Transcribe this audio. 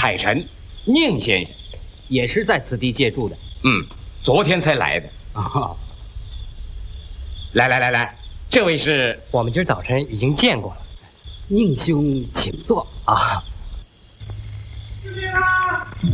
海神宁先生， 也是在此地借住的。 昨天才来的。 啊， 来，这位是我们今儿早晨已经见过了。宁兄，请坐啊。